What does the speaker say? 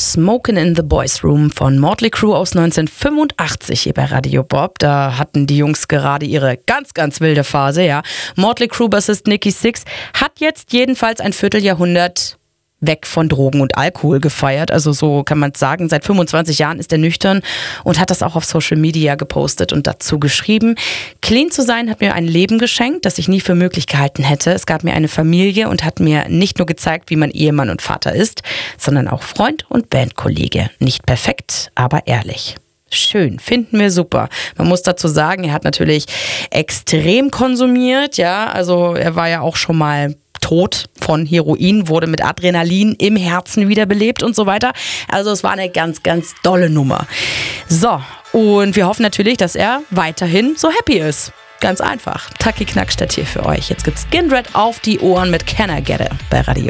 Smokin' in the Boys Room von Motley Crue aus 1985 hier bei Radio Bob. Da hatten die Jungs gerade ihre ganz, ganz wilde Phase, ja. Motley Crue-Bassist Nikki Sixx hat jetzt jedenfalls ein Vierteljahrhundert weg von Drogen und Alkohol gefeiert. Also so kann man es sagen. Seit 25 Jahren ist er nüchtern und hat das auch auf Social Media gepostet und dazu geschrieben: Clean zu sein hat mir ein Leben geschenkt, das ich nie für möglich gehalten hätte. Es gab mir eine Familie und hat mir nicht nur gezeigt, wie man Ehemann und Vater ist, sondern auch Freund und Bandkollege. Nicht perfekt, aber ehrlich. Schön, finden wir super. Man muss dazu sagen, er hat natürlich extrem konsumiert, ja, also er war ja auch schon mal tot von Heroin, wurde mit Adrenalin im Herzen wiederbelebt und so weiter. Also es war eine ganz, ganz dolle Nummer. So, und wir hoffen natürlich, dass er weiterhin so happy ist. Ganz einfach. Taki Knackstadt hier für euch. Jetzt gibt's Skindred auf die Ohren mit Can I Get It bei Radio